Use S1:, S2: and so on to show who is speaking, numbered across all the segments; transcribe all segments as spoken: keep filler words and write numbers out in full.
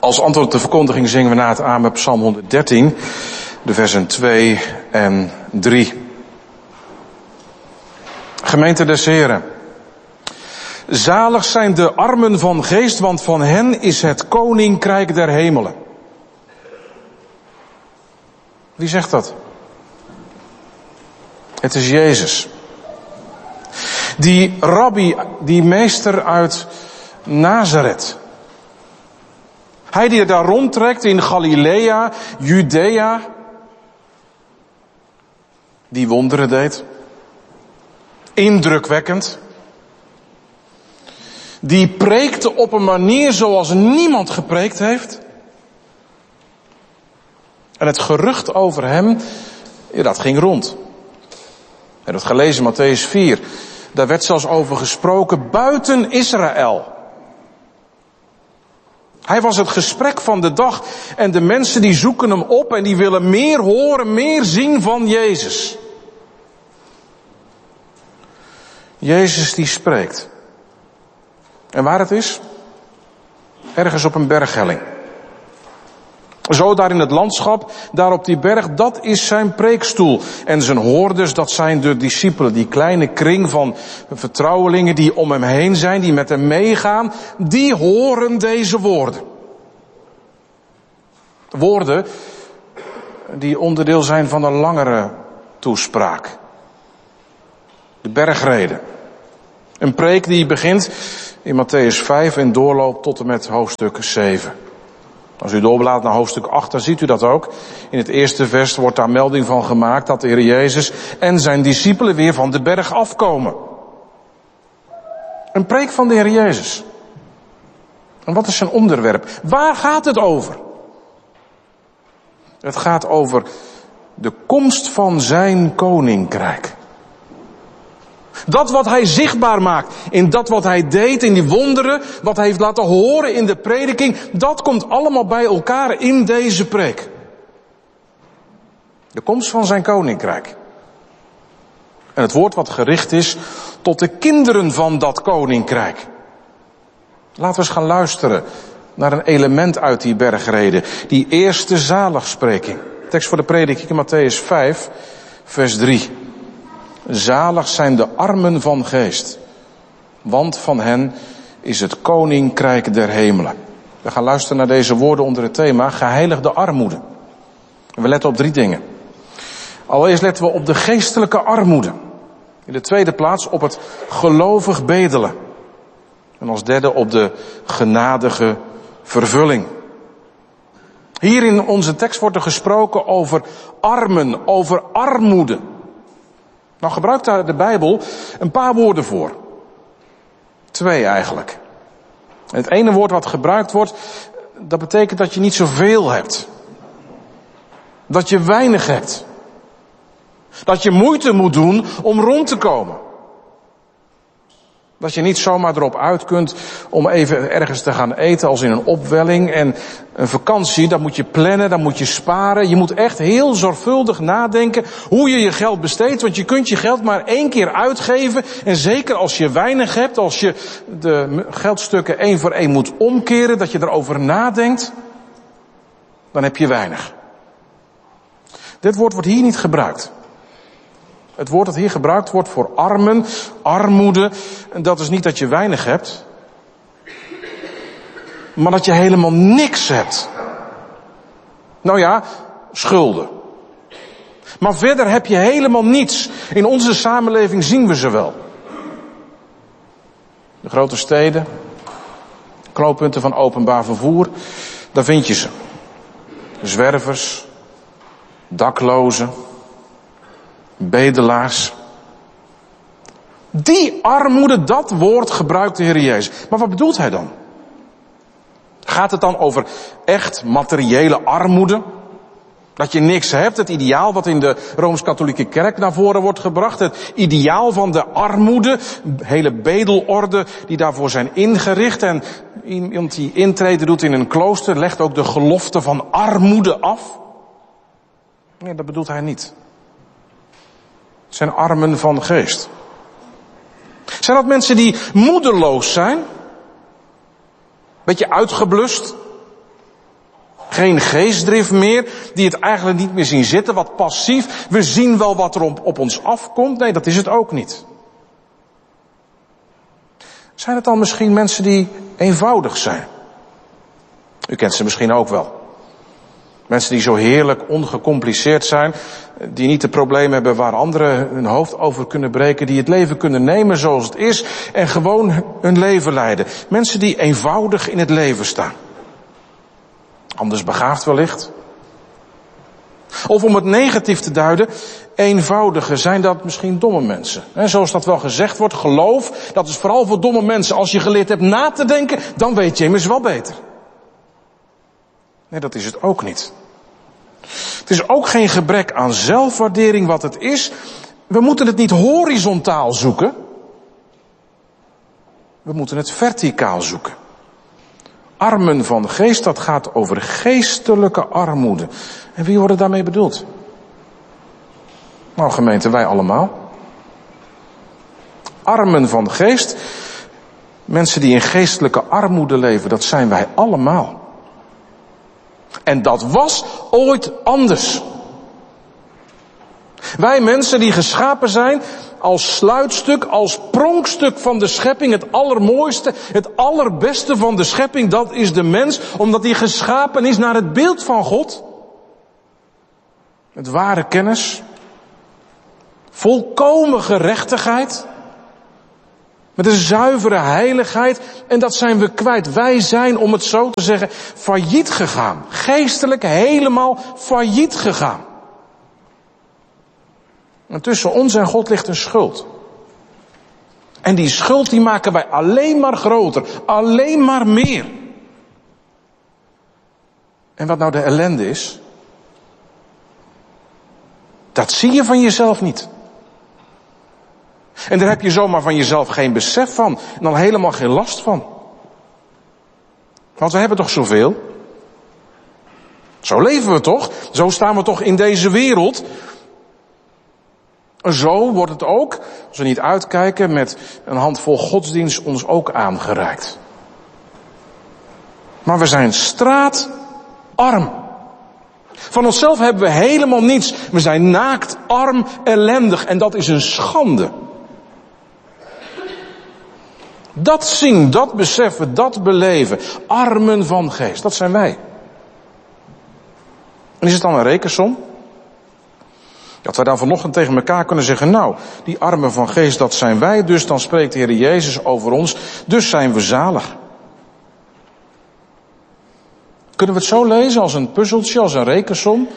S1: Als antwoord op de verkondiging zingen we na het Amen Psalm honderddertien, de versen twee en drie. Gemeente des Heren. Zalig zijn de armen van geest, want van hen is het koninkrijk der hemelen. Wie zegt dat? Het is Jezus. Die rabbi, die meester uit Nazareth. Hij die daar rondtrekt in Galilea, Judea. Die wonderen deed. Indrukwekkend. Die preekte op een manier zoals niemand gepreekt heeft. En het gerucht over hem, ja, dat ging rond. En dat gelezen in Mattheüs vier. Daar werd zelfs over gesproken buiten Israël. Hij was het gesprek van de dag en de mensen die zoeken hem op en die willen meer horen, meer zien van Jezus. Jezus die spreekt. En waar het is? Ergens op een berghelling. Zo daar in het landschap, daar op die berg, dat is zijn preekstoel. En zijn hoorders, dat zijn de discipelen, die kleine kring van vertrouwelingen die om hem heen zijn, die met hem meegaan, die horen deze woorden. Woorden die onderdeel zijn van een langere toespraak. De bergrede. Een preek die begint in Mattheüs vijf en doorloopt tot en met hoofdstuk zeven. Als u doorbladt naar hoofdstuk acht, dan ziet u dat ook. In het eerste vers wordt daar melding van gemaakt dat de Heer Jezus en zijn discipelen weer van de berg afkomen. Een preek van de Heer Jezus. En wat is zijn onderwerp? Waar gaat het over? Het gaat over de komst van zijn koninkrijk. Dat wat hij zichtbaar maakt, in dat wat hij deed, in die wonderen, wat hij heeft laten horen in de prediking, dat komt allemaal bij elkaar in deze preek. De komst van zijn koninkrijk. En het woord wat gericht is tot de kinderen van dat koninkrijk. Laten we eens gaan luisteren naar een element uit die bergrede. Die eerste zaligspreking. Tekst voor de prediking in Mattheüs vijf, vers drie. Zalig zijn de armen van geest, want van hen is het koninkrijk der hemelen. We gaan luisteren naar deze woorden onder het thema geheiligde armoede. En we letten op drie dingen. Allereerst letten we op de geestelijke armoede. In de tweede plaats op het gelovig bedelen. En als derde op de genadige vervulling. Hier in onze tekst wordt er gesproken over armen, over armoede. Nou gebruikt daar de Bijbel een paar woorden voor. Twee eigenlijk. Het ene woord wat gebruikt wordt, dat betekent dat je niet zoveel hebt. Dat je weinig hebt. Dat je moeite moet doen om rond te komen. Dat je niet zomaar erop uit kunt om even ergens te gaan eten als in een opwelling. En een vakantie, dat moet je plannen, dat moet je sparen. Je moet echt heel zorgvuldig nadenken hoe je je geld besteedt. Want je kunt je geld maar één keer uitgeven. En zeker als je weinig hebt, als je de geldstukken één voor één moet omkeren, dat je erover nadenkt, dan heb je weinig. Dit woord wordt hier niet gebruikt. Het woord dat hier gebruikt wordt voor armen, armoede, dat is niet dat je weinig hebt, maar dat je helemaal niks hebt. Nou ja, schulden. Maar verder heb je helemaal niets. In onze samenleving zien we ze wel. De grote steden, knooppunten van openbaar vervoer, daar vind je ze. Zwervers, daklozen, bedelaars. Die armoede, dat woord gebruikt de Heer Jezus. Maar wat bedoelt hij dan? Gaat het dan over echt materiële armoede? Dat je niks hebt, het ideaal wat in de Rooms-Katholieke Kerk naar voren wordt gebracht. Het ideaal van de armoede, hele bedelorde die daarvoor zijn ingericht. En iemand die intrede doet in een klooster legt ook de gelofte van armoede af. Nee, dat bedoelt hij niet. Het zijn armen van geest. Zijn dat mensen die moedeloos zijn? Beetje uitgeblust? Geen geestdrift meer, die het eigenlijk niet meer zien zitten, wat passief. We zien wel wat er op, op ons afkomt. Nee, dat is het ook niet. Zijn het dan misschien mensen die eenvoudig zijn? U kent ze misschien ook wel. Mensen die zo heerlijk ongecompliceerd zijn, die niet de problemen hebben waar anderen hun hoofd over kunnen breken, die het leven kunnen nemen zoals het is en gewoon hun leven leiden. Mensen die eenvoudig in het leven staan. Anders begaafd wellicht. Of om het negatief te duiden, eenvoudige, zijn dat misschien domme mensen. En zoals dat wel gezegd wordt, geloof, dat is vooral voor domme mensen. Als je geleerd hebt na te denken, dan weet je immers wel beter. Nee, dat is het ook niet. Het is ook geen gebrek aan zelfwaardering wat het is. We moeten het niet horizontaal zoeken. We moeten het verticaal zoeken. Armen van geest, dat gaat over geestelijke armoede. En wie wordt daarmee bedoeld? Nou, gemeente, wij allemaal. Armen van geest, mensen die in geestelijke armoede leven, dat zijn wij allemaal. En dat was ooit anders. Wij mensen die geschapen zijn als sluitstuk, als pronkstuk van de schepping, het allermooiste, het allerbeste van de schepping, dat is de mens, omdat hij geschapen is naar het beeld van God. Met ware kennis, volkomen gerechtigheid, met een zuivere heiligheid, en dat zijn we kwijt. Wij zijn, om het zo te zeggen, failliet gegaan. Geestelijk helemaal failliet gegaan. En tussen ons en God ligt een schuld. En die schuld die maken wij alleen maar groter, alleen maar meer. En wat nou de ellende is, dat zie je van jezelf niet. En daar heb je zomaar van jezelf geen besef van. En dan helemaal geen last van. Want we hebben toch zoveel? Zo leven we toch? Zo staan we toch in deze wereld? Zo wordt het ook, als we niet uitkijken, met een handvol godsdienst ons ook aangereikt. Maar we zijn straatarm. Van onszelf hebben we helemaal niets. We zijn naakt, arm, ellendig. En dat is een schande. Dat zien, dat beseffen, dat beleven. Armen van geest, dat zijn wij. En is het dan een rekensom? Dat wij dan vanochtend tegen elkaar kunnen zeggen, nou, die armen van geest, dat zijn wij. Dus dan spreekt de Heer Jezus over ons. Dus zijn we zalig. Kunnen we het zo lezen als een puzzeltje, als een rekensom?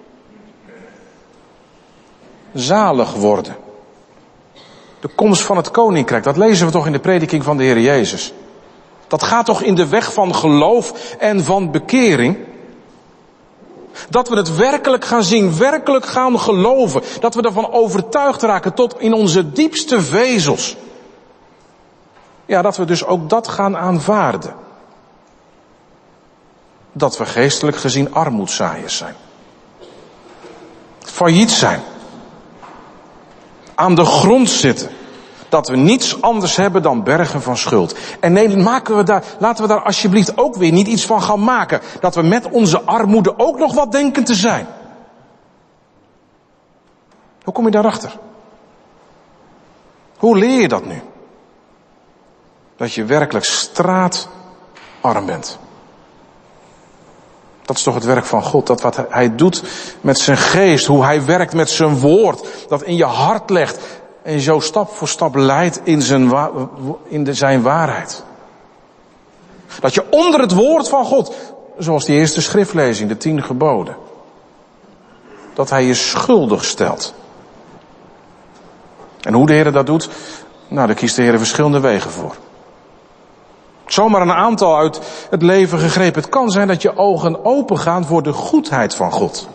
S1: Zalig worden. De komst van het koninkrijk, dat lezen we toch in de prediking van de Heer Jezus. Dat gaat toch in de weg van geloof en van bekering. Dat we het werkelijk gaan zien, werkelijk gaan geloven. Dat we ervan overtuigd raken tot in onze diepste vezels. Ja, dat we dus ook dat gaan aanvaarden. Dat we geestelijk gezien armoedzaaiers zijn. Failliet zijn. Aan de grond zitten. Dat we niets anders hebben dan bergen van schuld. En nee, maken we daar, laten we daar alsjeblieft ook weer niet iets van gaan maken. Dat we met onze armoede ook nog wat denken te zijn. Hoe kom je daarachter? Hoe leer je dat nu? Dat je werkelijk straatarm bent. Dat is toch het werk van God. Dat wat hij doet met zijn geest. Hoe hij werkt met zijn woord. Dat in je hart legt. En je zo stap voor stap leidt in zijn, wa- in de, zijn waarheid. Dat je onder het woord van God. Zoals die eerste schriftlezing. De tien geboden. Dat hij je schuldig stelt. En hoe de Heer dat doet. Nou, daar kiest de Heer verschillende wegen voor. Zomaar een aantal uit het leven gegrepen. Het kan zijn dat je ogen open gaan voor de goedheid van God.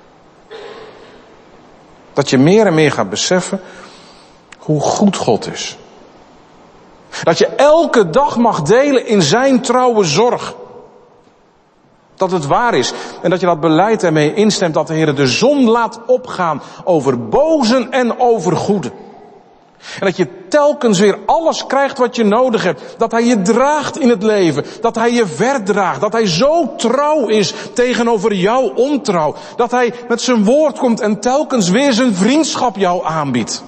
S1: Dat je meer en meer gaat beseffen hoe goed God is. Dat je elke dag mag delen in zijn trouwe zorg. Dat het waar is. En dat je dat beleid ermee instemt dat de Heer de zon laat opgaan over bozen en over goeden. En dat je telkens weer alles krijgt wat je nodig hebt. Dat hij je draagt in het leven. Dat hij je verdraagt. Dat hij zo trouw is tegenover jouw ontrouw. Dat hij met zijn woord komt en telkens weer zijn vriendschap jou aanbiedt.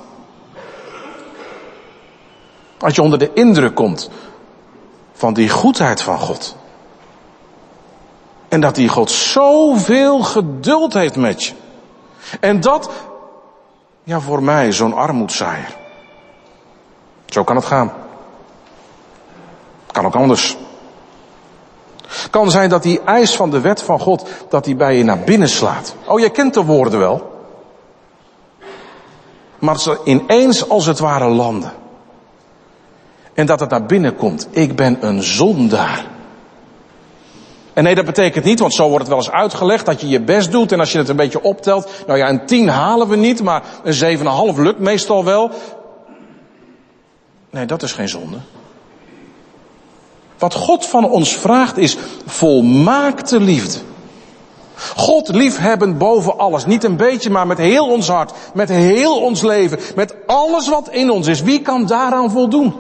S1: Als je onder de indruk komt van die goedheid van God. En dat die God zoveel geduld heeft met je. En dat, ja, voor mij zo'n armoedzaaier. Zo kan het gaan. Kan ook anders. Kan zijn dat die eis van de wet van God, dat die bij je naar binnen slaat. Oh, jij kent de woorden wel. Maar ze ineens als het ware landen. En dat het naar binnen komt. Ik ben een zondaar. En nee, dat betekent niet, want zo wordt het wel eens uitgelegd, dat je je best doet en als je het een beetje optelt, nou ja, een tien halen we niet, maar een zeven komma vijf lukt meestal wel. Nee, dat is geen zonde. Wat God van ons vraagt is volmaakte liefde. God liefhebben boven alles. Niet een beetje, maar met heel ons hart. Met heel ons leven. Met alles wat in ons is. Wie kan daaraan voldoen?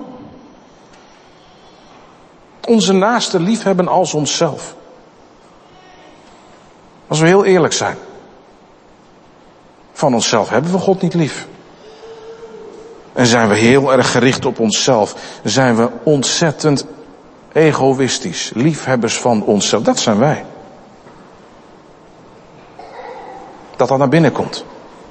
S1: Onze naaste liefhebben als onszelf. Als we heel eerlijk zijn. Van onszelf hebben we God niet lief. En zijn we heel erg gericht op onszelf. Zijn we ontzettend egoïstisch. Liefhebbers van onszelf. Dat zijn wij. Dat dat naar binnen komt.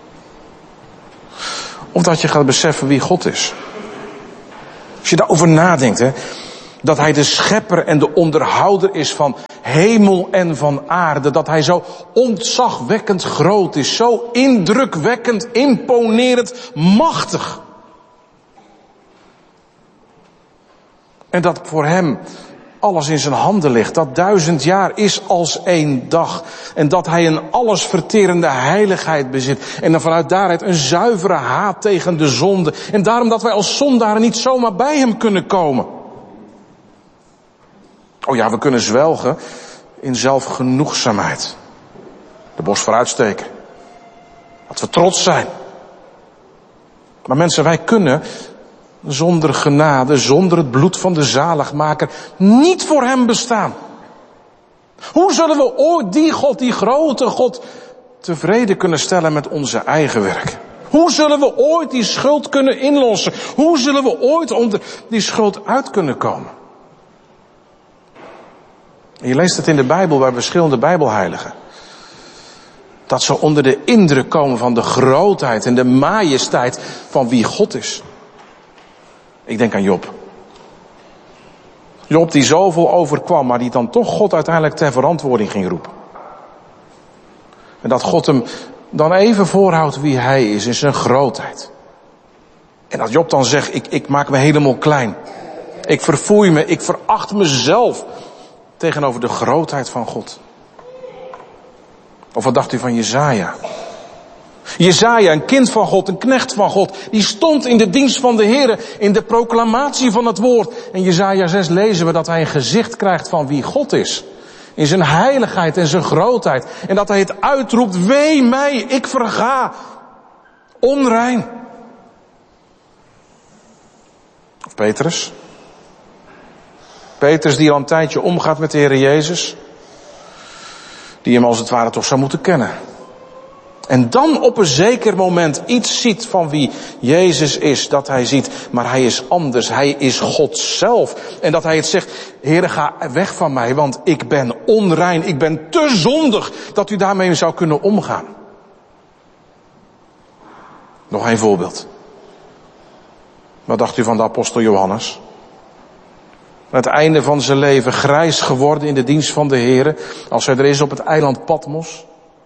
S1: Of dat je gaat beseffen wie God is. Als je daarover nadenkt, hè. Dat hij de schepper en de onderhouder is van hemel en van aarde. Dat hij zo ontzagwekkend groot is. Zo indrukwekkend, imponerend, machtig. En dat voor hem alles in zijn handen ligt. Dat duizend jaar is als één dag. En dat hij een allesverterende heiligheid bezit. En dan vanuit daaruit een zuivere haat tegen de zonde. En daarom dat wij als zondaren niet zomaar bij hem kunnen komen. Oh ja, we kunnen zwelgen in zelfgenoegzaamheid. De borst vooruitsteken. Dat we trots zijn. Maar mensen, wij kunnen zonder genade, zonder het bloed van de zaligmaker, niet voor hem bestaan. Hoe zullen we ooit die God, die grote God, tevreden kunnen stellen met onze eigen werk? Hoe zullen we ooit die schuld kunnen inlossen? Hoe zullen we ooit onder die schuld uit kunnen komen? En je leest het in de Bijbel bij verschillende Bijbelheiligen. Dat ze onder de indruk komen van de grootheid en de majesteit van wie God is. Ik denk aan Job. Job die zoveel overkwam, maar die dan toch God uiteindelijk ter verantwoording ging roepen. En dat God hem dan even voorhoudt wie hij is in zijn grootheid. En dat Job dan zegt, ik, ik maak me helemaal klein. Ik verfoei me, ik veracht mezelf tegenover de grootheid van God. Of wat dacht u van Jesaja? Jesaja, een kind van God, een knecht van God, die stond in de dienst van de Heer, in de proclamatie van het woord. En Jesaja zes lezen we dat hij een gezicht krijgt van wie God is. In zijn heiligheid en zijn grootheid. En dat hij het uitroept, wee mij, ik verga. Onrein. Of Petrus. Petrus die al een tijdje omgaat met de Heer Jezus. Die hem als het ware toch zou moeten kennen. En dan op een zeker moment iets ziet van wie Jezus is. Dat hij ziet, maar hij is anders. Hij is God zelf. En dat hij het zegt, Heere, ga weg van mij, want ik ben onrein. Ik ben te zondig dat u daarmee zou kunnen omgaan. Nog een voorbeeld. Wat dacht u van de apostel Johannes? Aan het einde van zijn leven grijs geworden in de dienst van de Heere. Als hij er is op het eiland Patmos.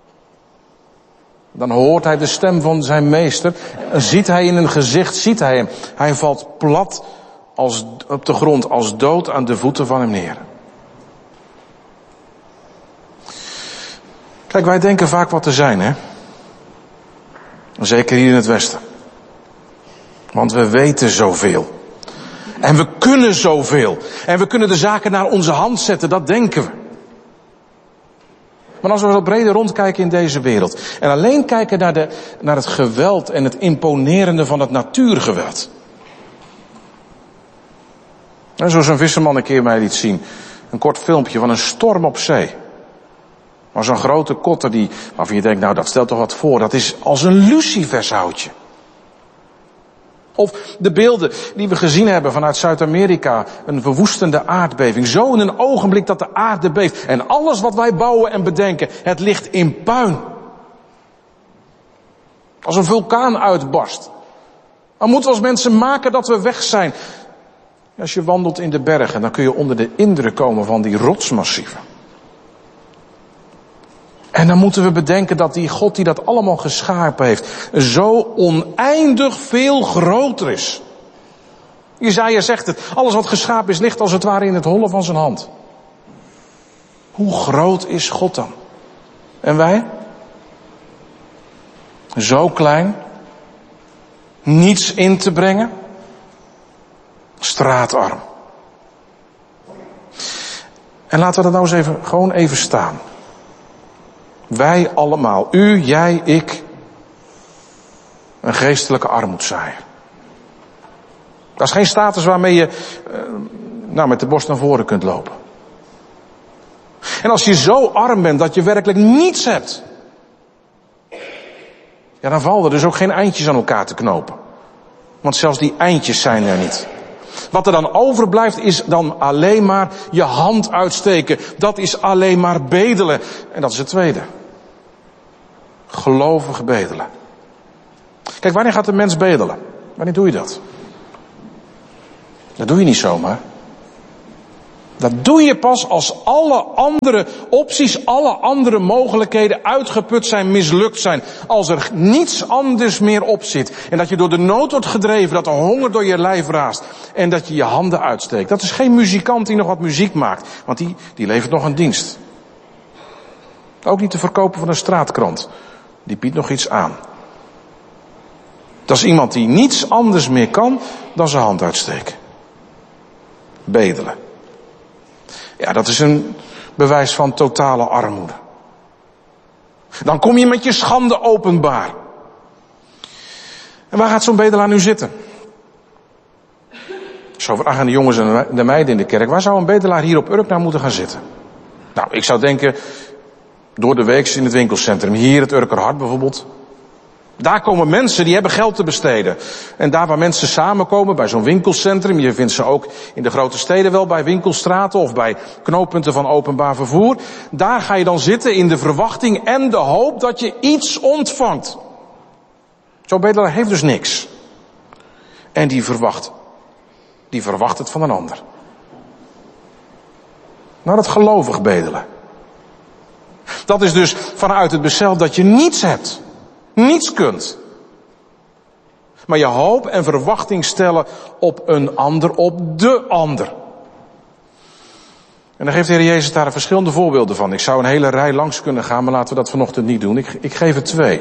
S1: Dan hoort hij de stem van zijn meester. En ziet hij in een gezicht, ziet hij hem. Hij valt plat als, op de grond als dood aan de voeten van hem neer. Kijk, wij denken vaak wat te zijn, hè. Zeker hier in het Westen. Want we weten zoveel. En we kunnen zoveel. En we kunnen de zaken naar onze hand zetten, dat denken we. Maar als we wat breder rondkijken in deze wereld en alleen kijken naar, de, naar het geweld en het imponerende van het natuurgeweld. En zoals een visserman een keer mij liet zien, een kort filmpje van een storm op zee. Maar zo'n grote kotter die, waarvan je denkt, nou dat stelt toch wat voor, dat is als een lucifershoutje. Of de beelden die we gezien hebben vanuit Zuid-Amerika, een verwoestende aardbeving. Zo in een ogenblik dat de aarde beeft. En alles wat wij bouwen en bedenken, het ligt in puin. Als een vulkaan uitbarst. Dan moeten we als mensen maken dat we weg zijn. Als je wandelt in de bergen, dan kun je onder de indruk komen van die rotsmassieven. En dan moeten we bedenken dat die God die dat allemaal geschapen heeft, zo oneindig veel groter is. Jesaja zegt het, alles wat geschapen is ligt als het ware in het holle van zijn hand. Hoe groot is God dan? En wij? Zo klein, niets in te brengen, straatarm. En laten we dat nou eens even, gewoon even staan. Wij allemaal, u, jij, ik, een geestelijke armoedzaaier. Dat is geen status waarmee je uh, nou, met de borst naar voren kunt lopen. En als je zo arm bent dat je werkelijk niets hebt, ja, dan vallen er dus ook geen eindjes aan elkaar te knopen. Want zelfs die eindjes zijn er niet. Wat er dan overblijft is dan alleen maar je hand uitsteken. Dat is alleen maar bedelen. En dat is het tweede. Gelovig bedelen. Kijk, wanneer gaat de mens bedelen? Wanneer doe je dat? Dat doe je niet zomaar. Dat doe je pas als alle andere opties, alle andere mogelijkheden uitgeput zijn, mislukt zijn. Als er niets anders meer op zit. En dat je door de nood wordt gedreven, dat de honger door je lijf raast. En dat je je handen uitsteekt. Dat is geen muzikant die nog wat muziek maakt. Want die, die levert nog een dienst. Ook niet te verkopen van een straatkrant. Die biedt nog iets aan. Dat is iemand die niets anders meer kan dan zijn hand uitsteken. Bedelen. Ja, dat is een bewijs van totale armoede. Dan kom je met je schande openbaar. En waar gaat zo'n bedelaar nu zitten? Zo vragen de jongens en de meiden in de kerk. Waar zou een bedelaar hier op Urk nou moeten gaan zitten? Nou, ik zou denken, door de week in het winkelcentrum. Hier het Urkerhart bijvoorbeeld. Daar komen mensen die hebben geld te besteden. En daar waar mensen samenkomen bij zo'n winkelcentrum. Je vindt ze ook in de grote steden wel bij winkelstraten of bij knooppunten van openbaar vervoer. Daar ga je dan zitten in de verwachting en de hoop dat je iets ontvangt. Zo'n bedelaar heeft dus niks. En die verwacht. Die verwacht het van een ander. Nou, dat gelovig bedelen. Dat is dus vanuit het besef dat je niets hebt. Niets kunt. Maar je hoop en verwachting stellen op een ander, op de ander. En dan geeft de Heer Jezus daar verschillende voorbeelden van. Ik zou een hele rij langs kunnen gaan, maar laten we dat vanochtend niet doen. Ik, ik geef er twee.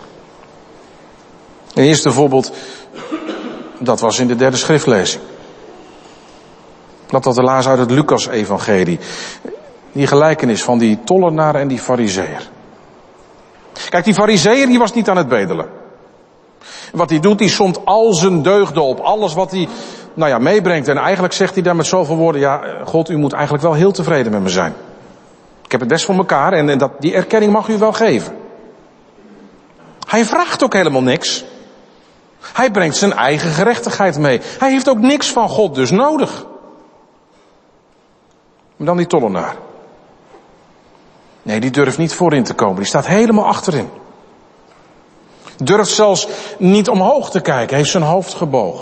S1: Het eerste voorbeeld, dat was in de derde schriftlezing. Dat dat de laas uit het Lucas-evangelie. Die gelijkenis van die tollenaar en die farizeeër. Kijk, die farizeeër die was niet aan het bedelen. Wat hij doet, die somt al zijn deugden op. Alles wat hij, nou ja, meebrengt. En eigenlijk zegt hij daar met zoveel woorden, ja, God, u moet eigenlijk wel heel tevreden met me zijn. Ik heb het best voor elkaar en, en dat, die erkenning mag u wel geven. Hij vraagt ook helemaal niks. Hij brengt zijn eigen gerechtigheid mee. Hij heeft ook niks van God dus nodig. Maar dan die tollenaar. Nee, die durft niet voorin te komen. Die staat helemaal achterin. Durft zelfs niet omhoog te kijken. Heeft zijn hoofd gebogen.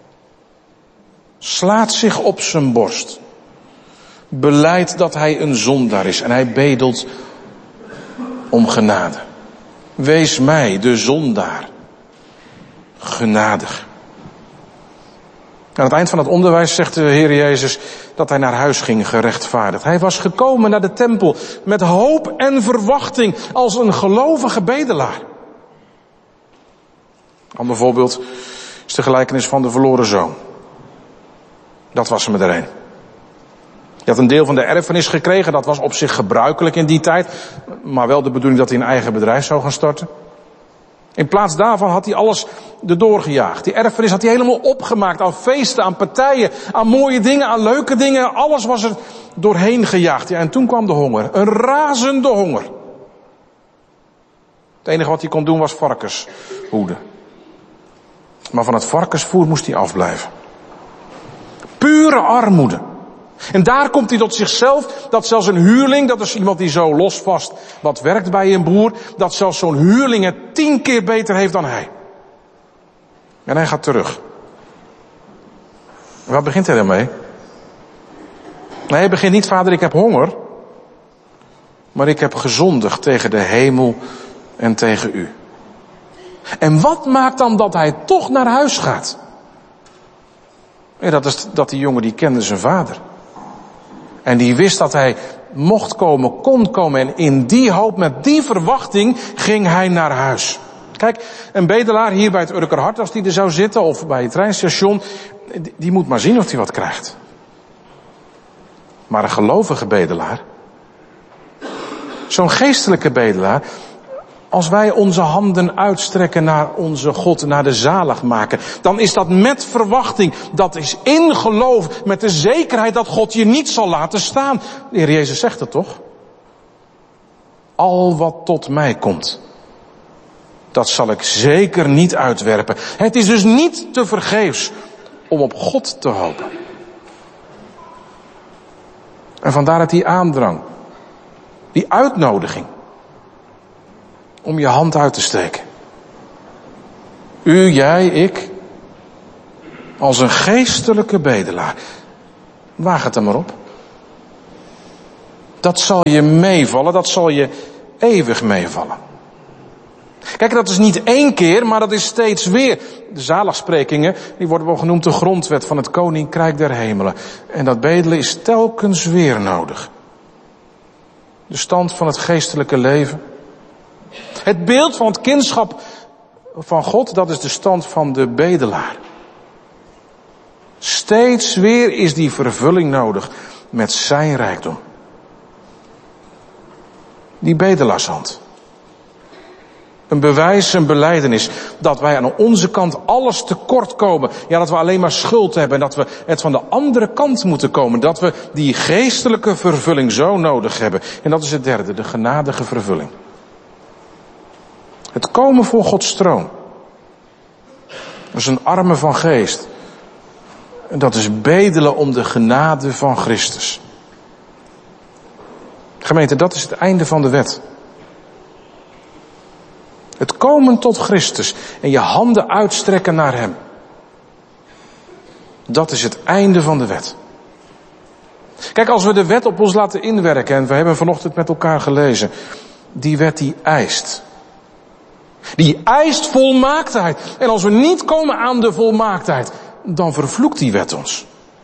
S1: Slaat zich op zijn borst. Belijdt dat hij een zondaar is. En hij bedelt om genade. Wees mij, de zondaar, genadig. Aan het eind van het onderwijs zegt de Heer Jezus dat hij naar huis ging gerechtvaardigd. Hij was gekomen naar de tempel met hoop en verwachting als een gelovige bedelaar. Een ander voorbeeld is de gelijkenis van de verloren zoon. Dat was er met er een. Die had een deel van de erfenis gekregen, dat was op zich gebruikelijk in die tijd. maar wel de bedoeling dat hij een eigen bedrijf zou gaan starten. In plaats daarvan had hij alles erdoor gejaagd. Die erfenis had hij helemaal opgemaakt aan feesten, aan partijen, aan mooie dingen, aan leuke dingen. Alles was er doorheen gejaagd. Ja, en toen kwam de honger. Een razende honger. Het enige wat hij kon doen was varkens hoeden. Maar van het varkensvoer moest hij afblijven. Pure armoede. En daar komt hij tot zichzelf, dat zelfs een huurling, dat is iemand die zo losvast wat werkt bij een boer, dat zelfs zo'n huurling het tien keer beter heeft dan hij. En hij gaat terug. En waar begint hij dan mee? Nee, hij begint niet, vader, ik heb honger, maar ik heb gezondigd tegen de hemel en tegen u. En wat maakt dan dat hij toch naar huis gaat? Ja, dat is dat die jongen die kende zijn vader. En die wist dat hij mocht komen, kon komen. En in die hoop, met die verwachting, ging hij naar huis. Kijk, een bedelaar hier bij het Urkerhart, als die er zou zitten, of bij het treinstation, die, die moet maar zien of hij wat krijgt. Maar een gelovige bedelaar, zo'n geestelijke bedelaar, als wij onze handen uitstrekken naar onze God, naar de zaligmaker, dan is dat met verwachting, dat is in geloof, met de zekerheid dat God je niet zal laten staan. De Heer Jezus zegt het toch? Al wat tot mij komt, dat zal ik zeker niet uitwerpen. Het is dus niet te vergeefs om op God te hopen. En vandaar dat die aandrang, die uitnodiging, om je hand uit te steken. U, jij, ik. Als een geestelijke bedelaar. Waag het er maar op. Dat zal je meevallen, dat zal je eeuwig meevallen. Kijk, dat is niet één keer, maar dat is steeds weer. De zaligsprekingen, die worden wel genoemd de grondwet van het Koninkrijk der Hemelen. En dat bedelen is telkens weer nodig. De stand van het geestelijke leven. Het beeld van het kindschap van God, dat is de stand van de bedelaar. Steeds weer is die vervulling nodig met zijn rijkdom. Die bedelaarshand. Een bewijs, een belijdenis dat wij aan onze kant alles tekort komen. Ja, dat we alleen maar schuld hebben en dat we het van de andere kant moeten komen. Dat we die geestelijke vervulling zo nodig hebben. En dat is het derde, de genadige vervulling. Het komen voor Gods troon. Dat is een arme van geest. En dat is bedelen om de genade van Christus. Gemeente, dat is het einde van de wet. Het komen tot Christus en je handen uitstrekken naar Hem. Dat is het einde van de wet. Kijk, als we de wet op ons laten inwerken, en we hebben vanochtend met elkaar gelezen, die wet die eist. Die eist volmaaktheid. En als we niet komen aan de volmaaktheid, dan vervloekt die wet ons.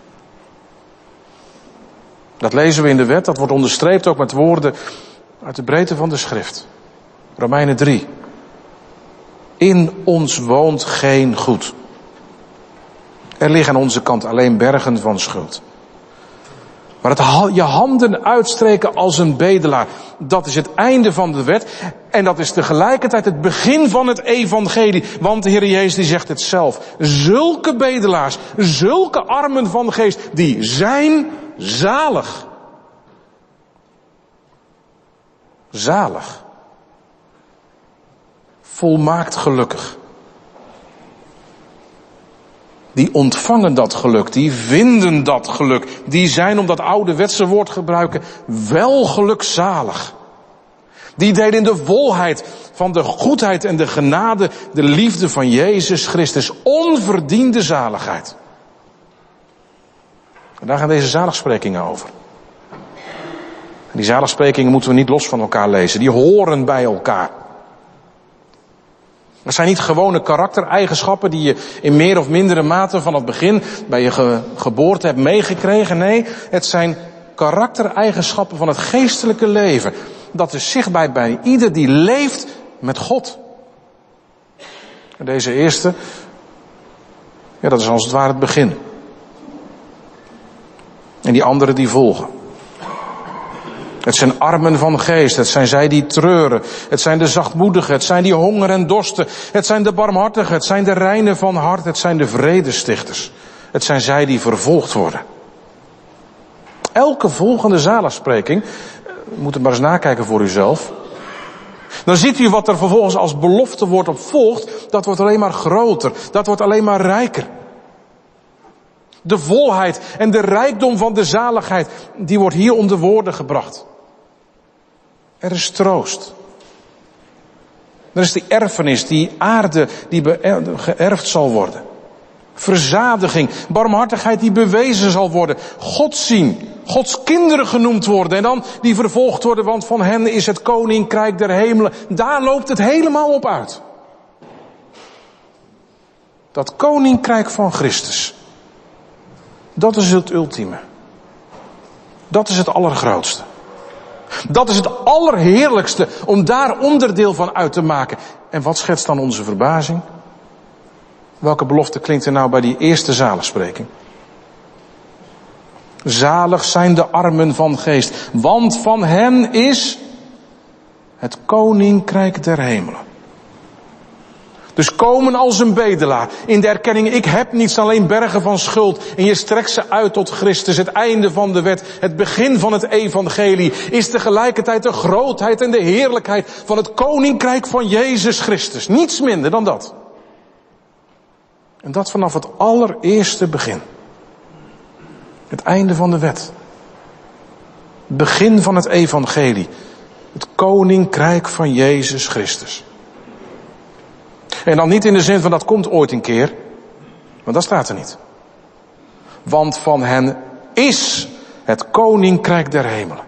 S1: Dat lezen we in de wet, dat wordt onderstreept ook met woorden uit de breedte van de schrift. Romeinen drie. In ons woont geen goed. Er liggen aan onze kant alleen bergen van schuld. Maar het je handen uitstreken als een bedelaar, dat is het einde van de wet. En dat is tegelijkertijd het begin van het evangelie. Want de Heer Jezus die zegt het zelf. Zulke bedelaars, zulke armen van geest, die zijn zalig. Zalig. Volmaakt gelukkig. Die ontvangen dat geluk, die vinden dat geluk. Die zijn, om dat ouderwetse woord te gebruiken, wel gelukzalig. Die delen in de volheid van de goedheid en de genade, de liefde van Jezus Christus. Onverdiende zaligheid. En daar gaan deze zaligsprekingen over. En die zaligsprekingen moeten we niet los van elkaar lezen. Die horen bij elkaar. Dat zijn niet gewone karaktereigenschappen die je in meer of mindere mate van het begin bij je ge- geboorte hebt meegekregen. Nee, het zijn karaktereigenschappen van het geestelijke leven. Dat is zichtbaar bij ieder die leeft met God. En deze eerste, ja, dat is als het ware het begin. En die anderen die volgen. Het zijn armen van geest, het zijn zij die treuren, het zijn de zachtmoedigen, het zijn die honger en dorsten, het zijn de barmhartigen, het zijn de reinen van hart, het zijn de vredestichters. Het zijn zij die vervolgd worden. Elke volgende zaligspreking, u moet het maar eens nakijken voor uzelf. Dan ziet u wat er vervolgens als belofte wordt op volgt, dat wordt alleen maar groter, dat wordt alleen maar rijker. De volheid en de rijkdom van de zaligheid, die wordt hier onder woorden gebracht. Er is troost. Er is die erfenis, die aarde die geërfd zal worden. Verzadiging, barmhartigheid die bewezen zal worden. God zien, Gods kinderen genoemd worden. En dan die vervolgd worden, want van hen is het koninkrijk der hemelen. Daar loopt het helemaal op uit. Dat koninkrijk van Christus. Dat is het ultieme. Dat is het allergrootste. Dat is het allerheerlijkste om daar onderdeel van uit te maken. En wat schetst dan onze verbazing? Welke belofte klinkt er nou bij die eerste zaligspreking? Zalig zijn de armen van geest, want van hen is het koninkrijk der hemelen. Dus komen als een bedelaar in de erkenning, ik heb niets, alleen bergen van schuld. En je strekt ze uit tot Christus, het einde van de wet, het begin van het evangelie, is tegelijkertijd de grootheid en de heerlijkheid van het koninkrijk van Jezus Christus. Niets minder dan dat. En dat vanaf het allereerste begin. Het einde van de wet. Het begin van het evangelie. Het koninkrijk van Jezus Christus. En dan niet in de zin van dat komt ooit een keer. Want dat staat er niet. Want van hen is het koninkrijk der hemelen.